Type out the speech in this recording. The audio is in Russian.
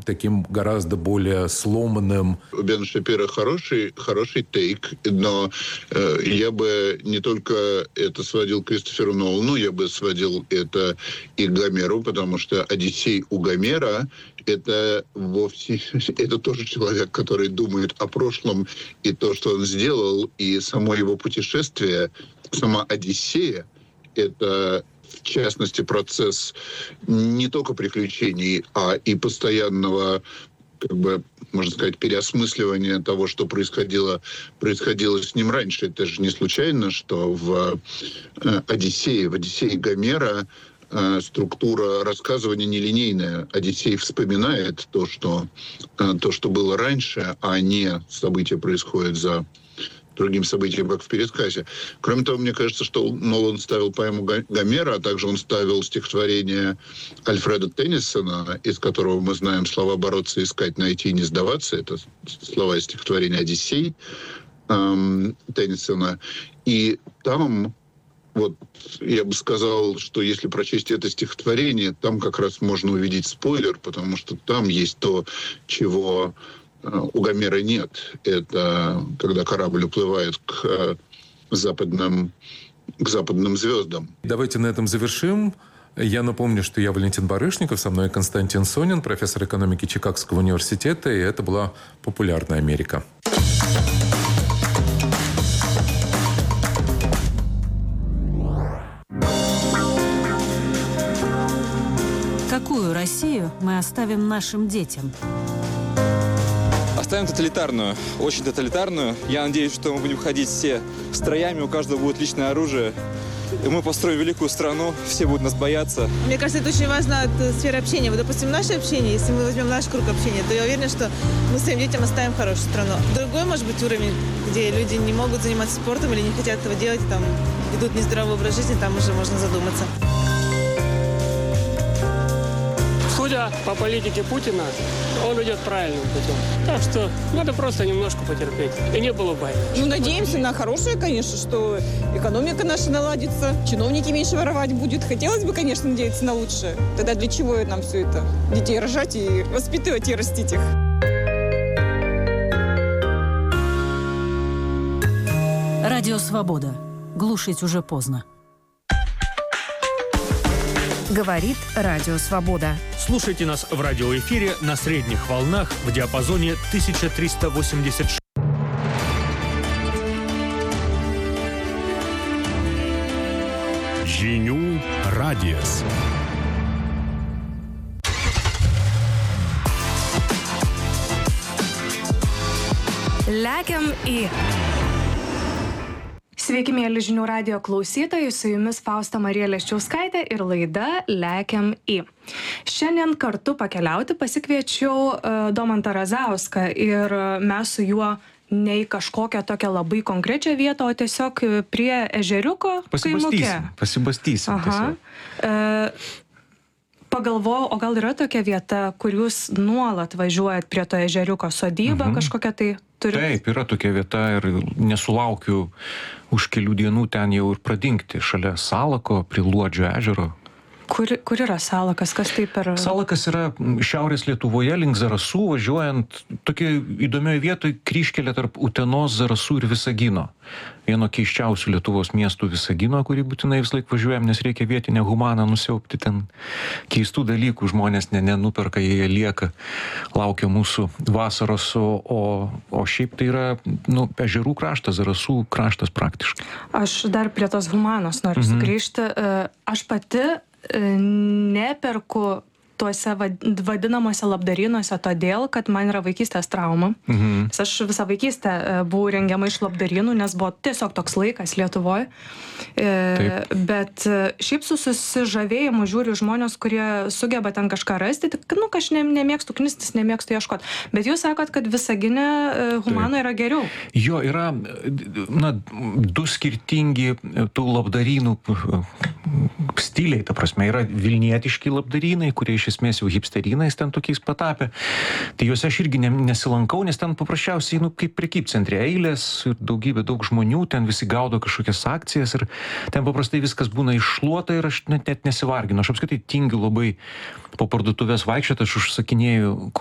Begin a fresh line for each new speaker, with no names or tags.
таким гораздо более сломанным.
У Бена Шапира хороший тейк, но я бы не только это сводил к Кристоферу Нолану, я бы сводил это и к Гомеру, потому что «Одиссей» у Гомера это тоже человек, который думает о прошлом и то, что он сделал, и само его путешествие, сама «Одиссея» — это, в частности, процесс не только приключений, а и постоянного, можно сказать, переосмысливания того, что происходило с ним раньше. Это же не случайно, что в «Одиссее» Гомера структура рассказывания нелинейная. Одиссей вспоминает то, что было раньше, а не события происходят за другим событиям, как в пересказе. Кроме того, мне кажется, что Нолан ставил поэму Гомера, а также он ставил стихотворение Альфреда Теннисона, из которого мы знаем слова «бороться, искать, найти, не сдаваться». Это слова из стихотворения «Одиссей» Теннисона. И там, я бы сказал, что если прочесть это стихотворение, там как раз можно увидеть спойлер, потому что там есть то, чего у Гомера нет. Это когда корабль уплывает к западным звездам.
Давайте на этом завершим. Я напомню, что я Валентин Барышников, со мной Константин Сонин, профессор экономики Чикагского университета, и это была «Популярная Америка».
Какую Россию мы оставим нашим детям?
Оставим тоталитарную, очень тоталитарную. Я надеюсь, что мы будем ходить все строями, у каждого будет личное оружие. И мы построим великую страну, все будут нас бояться.
Мне кажется, это очень важно от сферы общения. Вот, допустим, наше общение, если мы возьмем наш круг общения, то я уверена, что мы своим детям оставим хорошую страну. Другой, может быть, уровень, где люди не могут заниматься спортом или не хотят этого делать, там ведут нездоровый образ жизни, там уже можно задуматься.
Судя по политике Путина, он идет правильным путем. Так что надо просто немножко потерпеть. И не было войны.
Надеемся на хорошее, конечно, что экономика наша наладится, чиновники меньше воровать будут. Хотелось бы, конечно, надеяться на лучшее. Тогда для чего нам все это? Детей рожать и воспитывать и растить их.
Радио «Свобода». Глушить уже поздно.
Говорит Радио Свобода.
Слушайте нас в радиоэфире на средних волнах в диапазоне 1386. Žinių radijas.
Lekiam į. Sveiki, mėly Žinių radijo klausytojai, su jumis Fausta Marija Leščiauskaitė ir laida Lekiam į. Šiandien kartu pakeliauti pasikviečiau Domantą Razauską ir mes su juo ne į kažkokią tokią labai konkrečią vietą, o tiesiog prie ežeriuko kaimuke.
Pasibastysim.
Pagalvojau, o gal yra tokia vieta, kur jūs nuolat važiuojat prie to ežeriuko, sodyba kažkokia tai turi?
Taip, yra tokia vieta ir nesulaukiu už kelių dienų ten jau ir pradingti šalia Salako, prie Luodžio ežero.
Kur yra Salakas? Kas tai per...
Salakas yra šiaurės Lietuvoje, link Zarasų, važiuojant tokia įdomioje vietoje kryžkelė tarp Utenos, Zarasų ir Visagino. Vieno keiščiausių Lietuvos miestų Visagino, kurį būtinai vis laik važiuojam, nes reikia vietinę humaną nusiaupti. Ten keistų dalykų žmonės nenuperka, jie lieka, laukia mūsų vasaros, o šiaip tai yra ežerų kraštas, Zarasų kraštas praktiškai.
Aš dar prie tos humanos noriu sugrįžti. Aš pati neperku tuose vadinamuose labdarynuose todėl, kad man yra vaikystės trauma. Aš visą vaikystę buvau rengiama iš labdarynų, nes buvo tiesiog toks laikas Lietuvoje. Bet šiaip su susižavėjimu žiūriu žmonės, kurie sugeba ten kažką rasti. Aš nemėgstu knistis, nemėgstu ieškoti. Bet jūs sakot, kad Visagine humano yra geriau.
Jo, yra du skirtingi tų labdarynų stiliai, ta prasme, yra vilnietiški labdarynai, kurie iš esmės jau hipsterinais ten tokiais patapė. Tai juose aš irgi nesilankau, nes ten paprasčiausiai, kaip prekybcentre eilės ir daug žmonių, ten visi gaudo kažkokias akcijas ir ten paprastai viskas būna iššluota ir aš net nesivarginu. Aš apskritai tingiu labai po parduotuvės vaikščioti, aš užsakinėju